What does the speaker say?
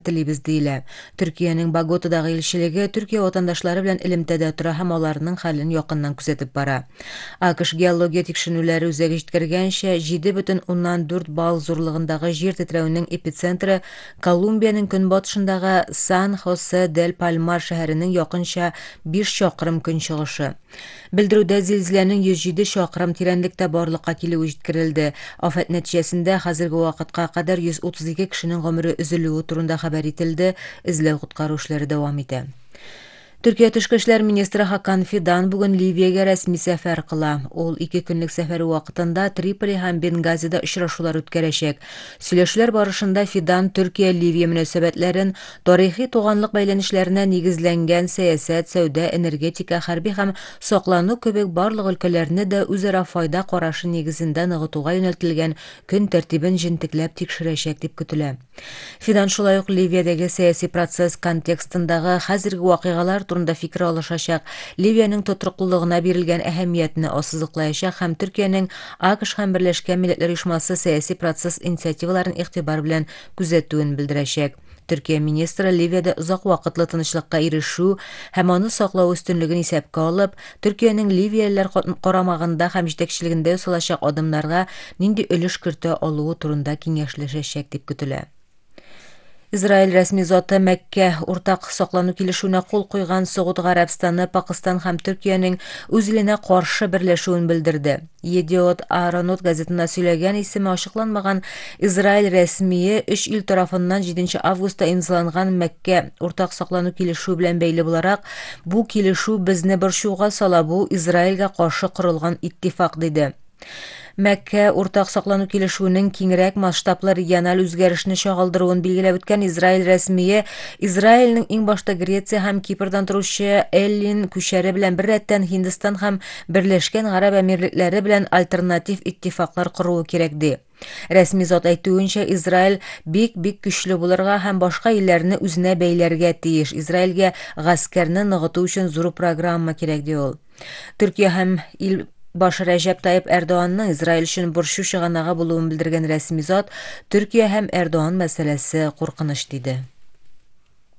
Tilibез deyilä. Türkiýanyň Bogotadagy elçiligi Türkiýe watandaşlary bilen ilimtede tura hem olarynyň halini ýakyndan küzetip bara. AKŞ geologiýa tekşinүүлäri üzeri ýetkirgençe 7,4 bal zorlugyndagy jer titreýüniň epicentri Kolumbiýanyň künbatşyndagy San Jose del Palmar şäheriniň ýakynça 5 çakrym künçygyşy. Bildirüde zilzilenin 107 çakrym terenlikde barlyka kelegi ýetkirildi. Afet netijesinde hazırki wagtga kadar 132 kişinin gomuri üzülügi turunda haber etildi. İzlew gutgaru işleri dowam eder. Türkiýe Tышkı işler ministri Hakan Fidan bugün Liviýaga resmi sefer kıla. Ol 2 günlük seferi wagtynda Tripoli hem Bengazida uçraşular ötkereşek. Süleşler barışında Fidan Türkiýe Liviýa münasebetlerin tarihi toganlyk beýlenişlerine nigizlengen siýasat, söwde, energetika, harbi hem soklanyw köbek barlyk ülkelerini de üzera faýda garaşy nigizinde nygytuga ýöneltilgen gün tertibin jintiklep tekşireşek dip kütüle. Fidan şulay ok Liviýadagy siýasy proses kontekstyndagy hazırki wakygalar turunda fikir alışaşak, Liviýanyň tutuklulygyna berilgen ähemmiýetini osyzlyklaýaşak hem Türkiýanyň AKŞ hem Birleşken Milletler Uşmasy siýasy proses inisiatiwalaryny ygtybar bilen gözetdigini bildireşek. Türkiýe ministri Liviýada uzak wagtly tynçlykka erişүү hem ony saklaw üstünligini isepke alyp, Türkiýanyň Liviýalılar garamagynda hem jetekçiliginde ýasalaşak adımlarga nindi ölüş kirte aluwy turunda kiňeşleşeşek dip kütüle. İsrail resmi zаты Mekke ortak saklanyw kilişiwine kol koygan Suudi Arabistany, Pakistan hem Türkiýanyň özüne garşy birleşigini bildirdi. Yediot Aronot gazetine söylegen ismi aşyklanmagan İsrail resmiýi 3 il tarapyndan 7 awgustda imzalangan Mekke ortak saklanyw kilişiwi bilen beýli bolarak bu kilişiw bizni bir şuwga sala, bu İsrailge garşy kurulgan ittifak dedi. Mekke ortak saklanyw kilişiwiniň kiňrek maştaply regional üzgerişini şagaldyrygyny bilgilep ötken İsrail resmiýi İsrailniň iň başda Gretsiýa hem Kiprdan turuşy Ellin Küşeri bilen bir retden Hindistan hem Birleşken Arab Emirlikleri bilen alternatif ittifaklar kuruwy kerekdi. Resmi zat aýtýynça İsrail bik güçlü bularga hem başga illerini üzüne beýlerge tiýiş. İsrailge gaskerini nygytyw üçin zor programma kerekdi ol. Türkiýe hem il Baş Recep Tayyip Erdoğan'ın İsrail üçün burşu şıganaga buluğunu bildirgen resmi zat, Türkiye hem Erdoğan meselesi korkыныç dedi.